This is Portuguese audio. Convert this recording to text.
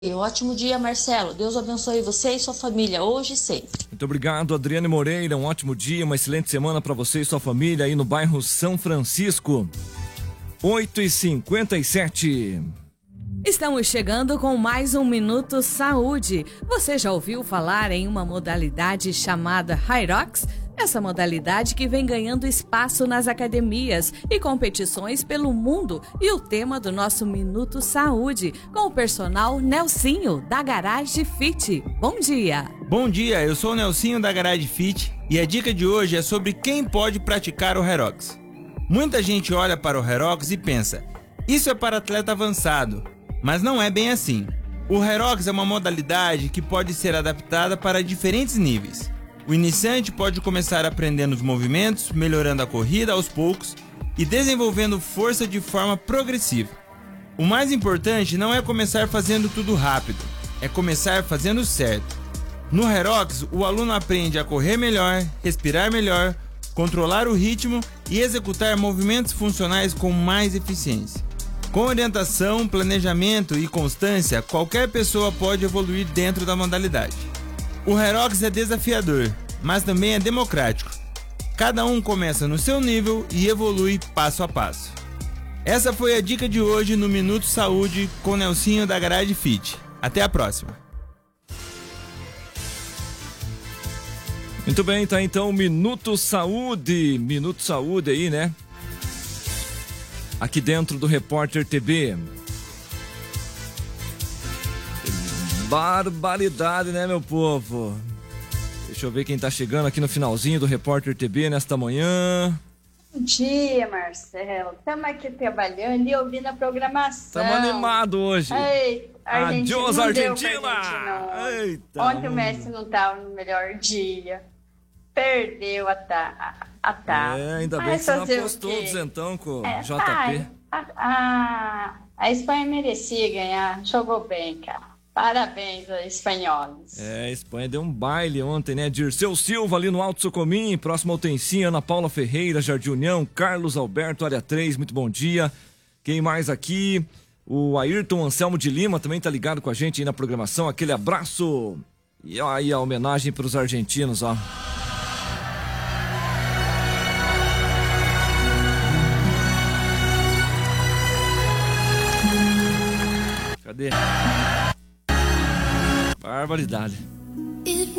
Um ótimo dia, Marcelo. Deus abençoe você e sua família, hoje e sempre. Muito obrigado, Adriane Moreira. Um ótimo dia, uma excelente semana para você e sua família aí no bairro São Francisco. 8h57. Estamos chegando com mais um Minuto Saúde. Você já ouviu falar em uma modalidade chamada Hyrox? Essa modalidade que vem ganhando espaço nas academias e competições pelo mundo. E o tema do nosso Minuto Saúde, com o personal Nelsinho, da Garage Fit. Bom dia! Bom dia, eu sou o Nelsinho da Garage Fit e a dica de hoje é sobre quem pode praticar o Hyrox. Muita gente olha para o Hyrox e pensa, isso é para atleta avançado, mas não é bem assim. O Hyrox é uma modalidade que pode ser adaptada para diferentes níveis. O iniciante pode começar aprendendo os movimentos, melhorando a corrida aos poucos e desenvolvendo força de forma progressiva. O mais importante não é começar fazendo tudo rápido, é começar fazendo certo. No Hyrox, o aluno aprende a correr melhor, respirar melhor, controlar o ritmo e executar movimentos funcionais com mais eficiência. Com orientação, planejamento e constância, qualquer pessoa pode evoluir dentro da modalidade. O Hyrox é desafiador, mas também é democrático. Cada um começa no seu nível e evolui passo a passo. Essa foi a dica de hoje no Minuto Saúde com Nelsinho da Garage Fit. Até a próxima! Muito bem, tá então Minuto Saúde aí, né? Aqui dentro do Repórter TB. Barbaridade, né, meu povo? Deixa eu ver quem tá chegando aqui no finalzinho do Repórter TB nesta manhã. Bom dia, Marcelo. Estamos aqui trabalhando e ouvindo a programação. Estamos animados hoje. Ei, Adiós, Argentina! Eita. Ontem o Messi não estava no melhor dia. Perdeu a tarde. Ainda bem que você não apostou duzentão com o JP. A Espanha merecia ganhar. Jogou bem, cara. Parabéns aos espanhóis. A Espanha deu um baile ontem, né? Dirceu Silva ali no Alto Socomim, próximo ao Tencinha, Ana Paula Ferreira, Jardim União, Carlos Alberto, área 3, muito bom dia. Quem mais aqui? O Ayrton Anselmo de Lima também tá ligado com a gente aí na programação, aquele abraço. E aí a homenagem pros argentinos, ó. Cadê? Barbaridade.